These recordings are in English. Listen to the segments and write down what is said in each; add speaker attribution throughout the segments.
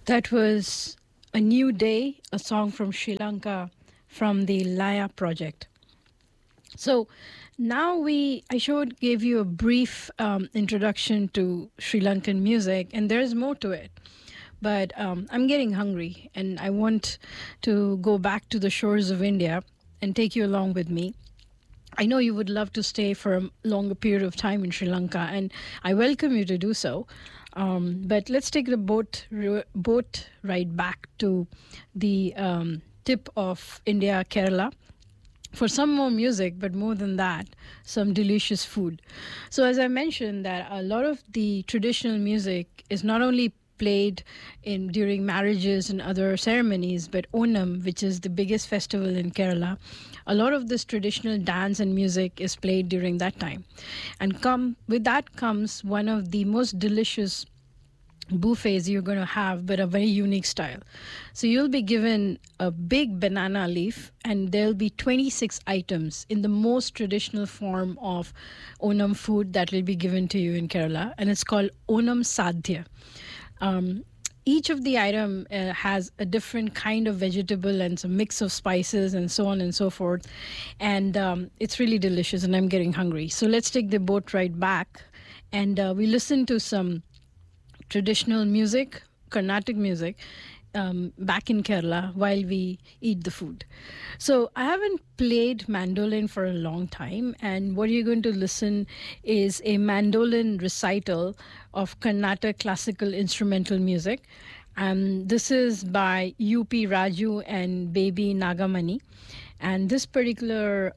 Speaker 1: That was A New Day, a song from Sri Lanka from the Laya project. So now I showed gave you a brief introduction to Sri Lankan music, and there's more to it. But I'm getting hungry, and I want to go back to the shores of India and take you along with me. I know you would love to stay for a longer period of time in Sri Lanka, and I welcome you to do so. But let's take the boat ride back to the tip of India, Kerala, for some more music, but more than that, some delicious food. So, as I mentioned, that a lot of the traditional music is not only played in during marriages and other ceremonies, but Onam, which is the biggest festival in Kerala, a lot of this traditional dance and music is played during that time. And come with that comes one of the most delicious buffets you're going to have, but a very unique style. So you'll be given a big banana leaf, and there'll be 26 items in the most traditional form of Onam food that will be given to you in Kerala, and it's called Onam Sadhya. Um, each of the item has a different kind of vegetable and some mix of spices and so on and so forth, and it's really delicious. And I'm getting hungry, so let's take the boat ride back, and we listen to some traditional music, Carnatic music, back in Kerala while we eat the food. So I haven't played mandolin for a long time, and what you're going to listen is a mandolin recital of Carnatic classical instrumental music. This is by U.P. Raju and Baby Nagamani, and this particular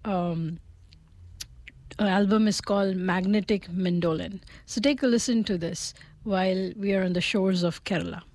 Speaker 1: album is called Magnetic Mandolin. So take a listen to this while we are on the shores of Kerala.